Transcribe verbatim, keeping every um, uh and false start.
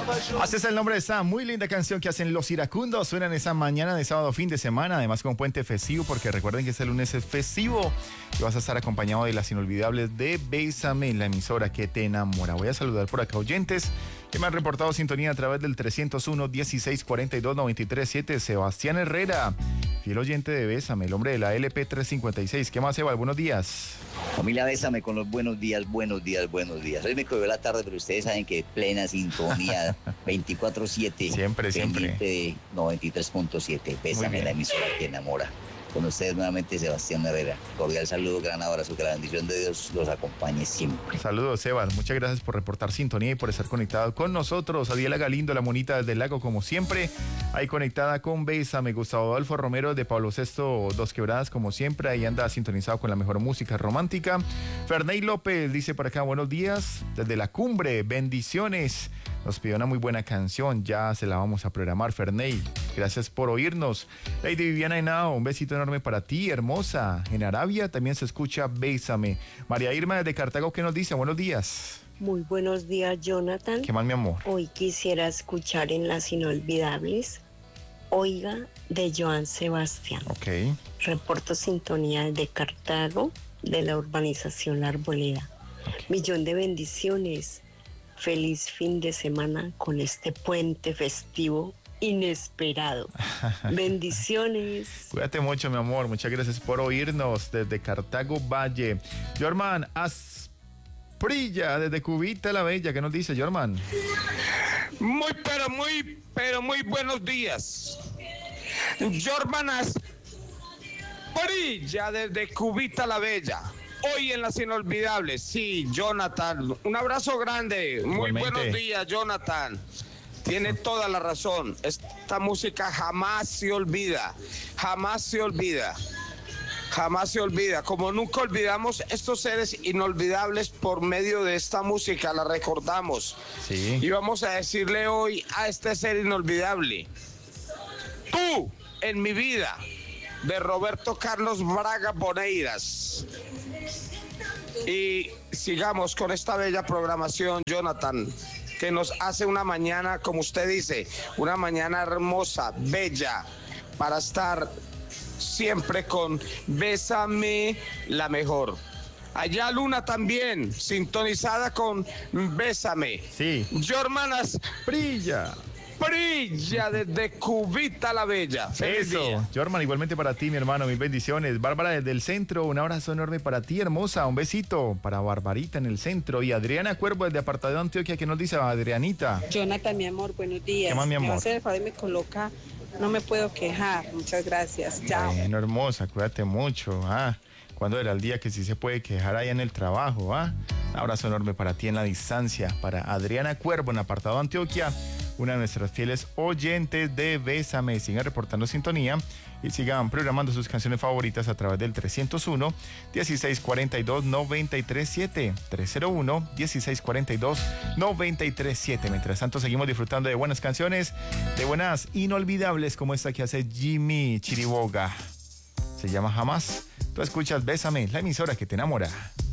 Así es el nombre de esta muy linda canción que hacen Los Iracundos. Suenan esa mañana de sábado fin de semana, además con puente festivo, porque recuerden que este lunes es festivo y vas a estar acompañado de las inolvidables de Bésame, la emisora que te enamora. Voy a saludar por acá oyentes que me han reportado sintonía a través del trescientos uno, dieciséis cuarenta y dos, noventa y tres siete. Sebastián Herrera, fiel oyente de Bésame, el hombre de la L P trescientos cincuenta y seis. ¿Qué más, Seba? Buenos días. Familia, Bésame con los buenos días, buenos días, buenos días. Hoy me cogió la tarde, pero ustedes saben que plena sintonía, veinticuatro siete. Siempre, siempre. De noventa y tres punto siete. Bésame, la emisora que enamora. Con ustedes nuevamente, Sebastián Herrera. Cordial saludo, gran abrazo, que la bendición de Dios los acompañe siempre. Saludos, Sebas. Muchas gracias por reportar sintonía y por estar conectado con nosotros. Adiela Galindo, la monita desde el lago, como siempre. Ahí conectada con Bésame. Gustavo Adolfo Romero de Pablo sexto, Dos Quebradas, como siempre. Ahí anda sintonizado con la mejor música romántica. Ferney López dice por acá, buenos días. Desde la cumbre, bendiciones. Nos pidió una muy buena canción. Ya se la vamos a programar, Ferney. Gracias por oírnos. Lady Viviana Henao, un besito enorme para ti, hermosa. En Arabia también se escucha Bésame. María Irma desde Cartago, ¿qué nos dice? Buenos días. Muy buenos días, Jonathan. ¿Qué más, mi amor? Hoy quisiera escuchar en Las Inolvidables Oiga, de Joan Sebastián. Ok. Reporto sintonía de Cartago, de la urbanización La Arboleda. Okay. Millón de bendiciones. Feliz fin de semana con este puente festivo inesperado. Bendiciones. Cuídate mucho, mi amor. Muchas gracias por oírnos desde Cartago Valle. Jorman Asprilla, desde Cubita la Bella. ¿Qué nos dice, Jorman? Muy, pero muy, pero muy buenos días. Jorman Asprilla, desde Cubita la Bella. Hoy en Las Inolvidables, sí, Jonathan, un abrazo grande, muy Igualmente. Buenos días, Jonathan, tiene toda la razón, esta música jamás se olvida, jamás se olvida, jamás se olvida, como nunca olvidamos estos seres inolvidables por medio de esta música, la recordamos, sí. Y vamos a decirle hoy a este ser inolvidable, tú en mi vida, de Roberto Carlos Braga Boneiras. Y sigamos con esta bella programación, Jonathan, que nos hace una mañana, como usted dice, una mañana hermosa, bella, para estar siempre con Bésame, la mejor. Allá Luna también, sintonizada con Bésame. Sí. Jormanas Brilla. Brilla desde Cubita la Bella. Feliz Eso, día. Jorman, igualmente para ti, mi hermano, mis bendiciones. Bárbara desde el centro, un abrazo enorme para ti, hermosa. Un besito para Barbarita en el centro. Y Adriana Cuervo desde Apartado de Antioquia, ¿qué nos dice Adrianita? Jonathan, mi amor, buenos días. ¿Qué más, mi amor? Me hace el favor y me coloca, no me puedo quejar. Muchas gracias. Chao. Bueno, hermosa, cuídate mucho. Ah, ¿cuándo era el día que sí se puede quejar allá en el trabajo? Ah, un abrazo enorme para ti en la distancia. Para Adriana Cuervo en Apartado de Antioquia, una de nuestras fieles oyentes de Bésame. Sigan reportando sintonía y sigan programando sus canciones favoritas a través del trescientos uno, dieciséis cuarenta y dos, noventa y tres siete. trescientos uno, dieciséis cuarenta y dos, noventa y tres siete. Mientras tanto, seguimos disfrutando de buenas canciones, de buenas inolvidables como esta que hace Jimmy Chiriboga. Se llama Jamás. Tú escuchas Bésame, la emisora que te enamora.